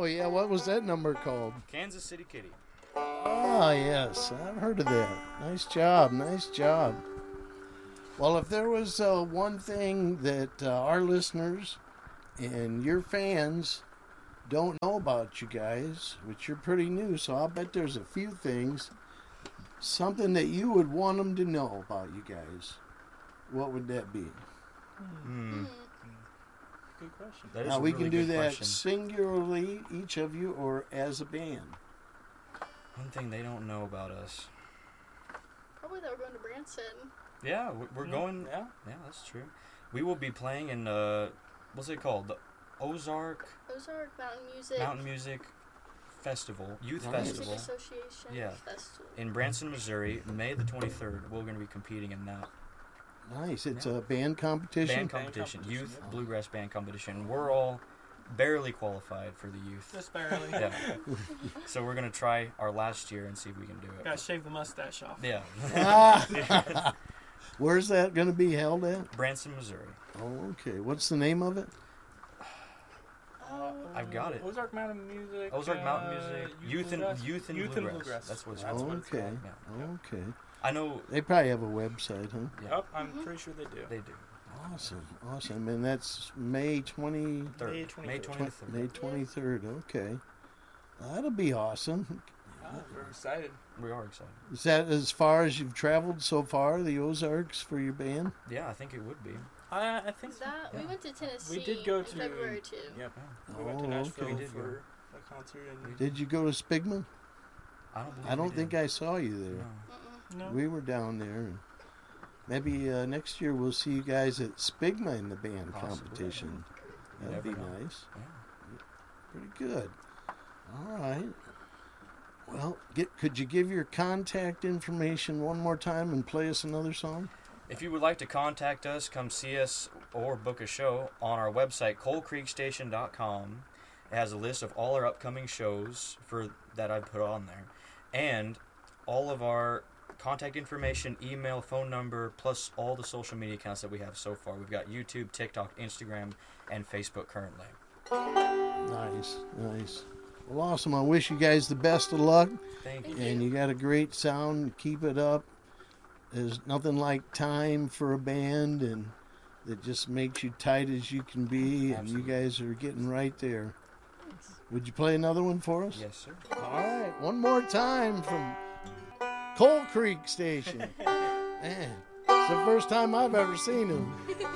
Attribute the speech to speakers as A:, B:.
A: yeah, what was that number called?
B: Kansas City Kitty.
A: Ah, yes, I've heard of that. Nice job, nice job. Well, if there was one thing that our listeners and your fans don't know about you guys, which you're pretty new, so I'll bet there's a few things, something that you would want them to know about you guys. What would that be?
C: Good question.
B: That is
A: Now,
B: a
A: we
B: really
A: can do
B: good
A: that
B: question.
A: singularly, each of you, or as a band.
B: One thing they don't know about us.
D: Probably that we're going to Branson.
B: Yeah, we're going.
C: Yeah.
B: Yeah, that's true. We will be playing in what's it called? The Ozark
D: Mountain Music
B: Festival, Youth
A: Nice.
B: Festival
D: Music Association
B: Yeah.
D: Festival.
B: in Branson, Missouri, May the 23rd. We're going to be competing in that
A: Nice. It's a band competition.
B: band competition,
C: competition,
B: youth
C: yeah.
B: bluegrass band competition. We're all barely qualified for the youth.
C: Just barely.
B: Yeah. So we're going to try our last year and see if we can do it.
C: Gotta shave the mustache off.
B: Yeah.
A: Ah. Where's that going to be held at?
B: Branson, Missouri.
A: Oh, okay. What's the name of it?
B: I've got it.
C: Ozark Mountain Music.
B: Ozark Mountain Music, Youth and
C: Bluegrass.
B: That's what it's
C: That's
B: called.
C: what it's
A: Okay.
C: called.
B: Yeah.
A: Okay.
B: I know
A: They probably have a website, huh?
B: Yeah.
C: Yep, I'm pretty sure they do.
B: they do.
A: Awesome. Awesome. And that's May 20,
B: Third.
C: May
B: May
C: 23rd.
B: 23rd.
A: May 23rd. Okay. That'll be awesome.
C: We're excited.
B: We are excited.
A: Is that as far as you've traveled so far, the Ozarks, for your band?
B: Yeah, I think it would be.
C: I think so.
D: That we went to Tennessee.
C: We did go
D: in
C: to
D: February too.
C: Yep.
A: Oh,
C: We went to
A: okay.
C: Nashville
B: We did
C: for a concert. And
A: Did you go to Spigman?
B: I don't
A: think I saw you there.
B: No.
C: no.
A: We were down there. And maybe next year we'll see you guys at Spigma in the band
B: Possibly.
A: competition.
B: You
A: That'd be
B: never know.
A: nice.
B: Yeah.
A: Pretty good. All right. Well, could you give your contact information one more time and play us another song?
B: If you would like to contact us, come see us or book a show on our website, coalcreekstation.com. It has a list of all our upcoming shows that I've put on there. And all of our contact information, email, phone number, plus all the social media accounts that we have so far. We've got YouTube, TikTok, Instagram, and Facebook currently.
A: Nice, nice. Well, awesome. I wish you guys the best of luck.
B: Thank you.
A: And you got a great sound. Keep it up. There's nothing like time for a band, and that just makes you tight as you can be. And you
B: Absolutely.
A: guys are getting right there. Would you play another one for us?
B: Yes, sir.
A: All right, one more time from Coal Creek Station. Man, it's the first time I've ever seen him.